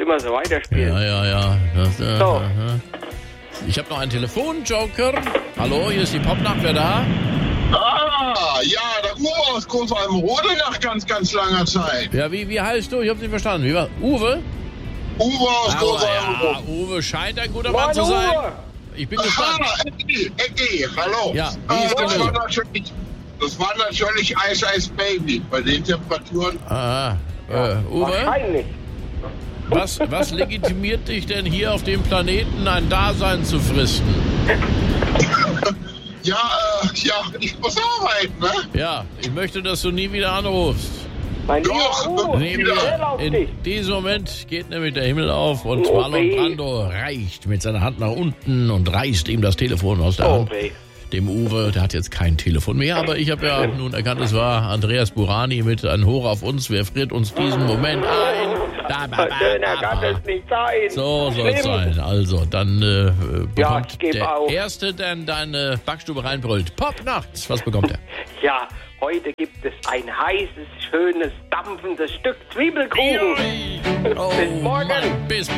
immer so weiterspielen. Ja. So. Ich habe noch einen Telefonjoker. Hallo, hier ist die Popnacht, wer da? Ja, der Uwe aus Großalmrode nach ganz, ganz langer Zeit. Ja, wie heißt du? Ich habe nicht verstanden. Wie war? Uwe? Uwe aus Großalmrode. Ja, Uwe scheint ein guter Mann zu sein. Uwe. Ich bin gespannt. Ecki, hallo. Ja, wie ist das, denn das war natürlich Ice Baby bei den Temperaturen. Uwe, Wahrscheinlich. was legitimiert dich denn hier auf dem Planeten ein Dasein zu fristen? Ja, ich muss arbeiten, ne? Ja, ich möchte, dass du nie wieder anrufst. Mein Doch, lieber Uwe, Nee, schnell auf in dich. diesem Moment geht nämlich der Himmel auf und Oh, Marlon weh. Brando reicht mit seiner Hand nach unten und reißt ihm das Telefon aus der Oh, Hand. weh. Dem Uwe, der hat jetzt kein Telefon mehr, aber ich habe ja nun erkannt, es war Andreas Burani mit Ein Hoch auf uns, wer friert uns diesen Moment ein? Schöner kann es nicht sein. So soll es Schlimm. sein. Also, dann Ja, bekommt ich geb der auf. Erste, der in deine Backstube reinbrüllt. Pop nachts, was bekommt er? Ja, heute gibt es ein heißes, schönes, dampfendes Stück Zwiebelkuchen. Oh, Bis morgen. Mann, bis